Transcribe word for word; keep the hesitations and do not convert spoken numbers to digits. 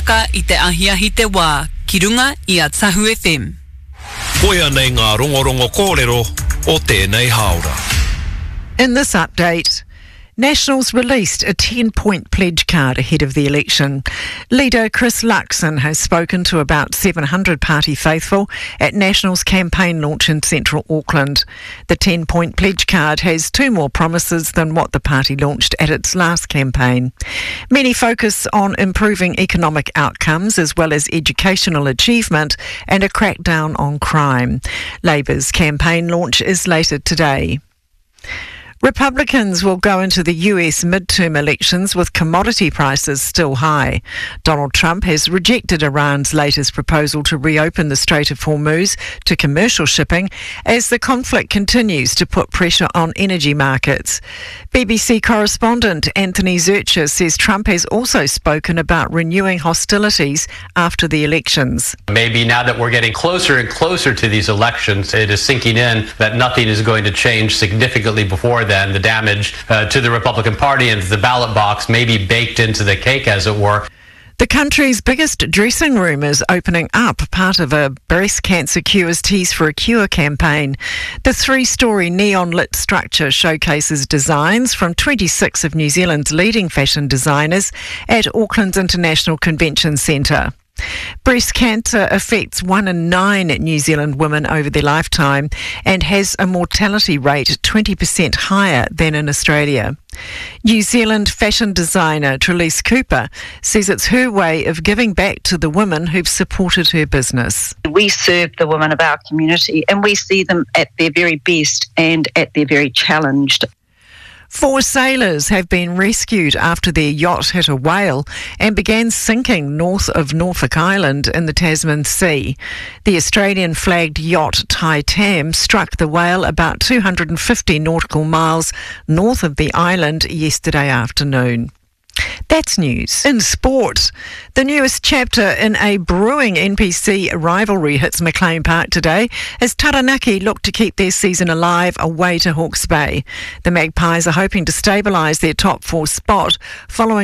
waka i te ahiahi te wā, ki runga i a Tahu F M. Koia nei ngā rongorongo kōrero o tēnei haora. In this update, Nationals released a ten-point pledge card ahead of the election. Leader Chris Luxon has spoken to about seven hundred party faithful at Nationals campaign launch in central Auckland. The ten-point pledge card has two more promises than what the party launched at its last campaign. Many focus on improving economic outcomes as well as educational achievement and a crackdown on crime. Labour's campaign launch is later today. Republicans will go into the U S midterm elections with commodity prices still high. Donald Trump has rejected Iran's latest proposal to reopen the Strait of Hormuz to commercial shipping as the conflict continues to put pressure on energy markets. B B C correspondent Anthony Zurcher says Trump has also spoken about renewing hostilities after the elections. Maybe now that we're getting closer and closer to these elections, it is sinking in that nothing is going to change significantly before then. The damage uh, to the Republican Party and the ballot box may be baked into the cake, as it were. The country's biggest dressing room is opening up, part of a Breast Cancer Cures Teas for a Cure campaign. The three-storey neon-lit structure showcases designs from twenty-six of New Zealand's leading fashion designers at Auckland's International Convention Centre. Breast cancer affects one in nine New Zealand women over their lifetime and has a mortality rate twenty percent higher than in Australia. New Zealand fashion designer Trelise Cooper says it's her way of giving back to the women who've supported her business. We serve the women of our community and we see them at their very best and at their very challenged. Four sailors have been rescued after their yacht hit a whale and began sinking north of Norfolk Island in the Tasman Sea. The Australian-flagged yacht Tai Tam struck the whale about two hundred fifty nautical miles north of the island yesterday afternoon. That's news. In sport, the newest chapter in a brewing N P C rivalry hits Maclean Park today as Taranaki look to keep their season alive away to Hawke's Bay. The Magpies are hoping to stabilise their top four spot following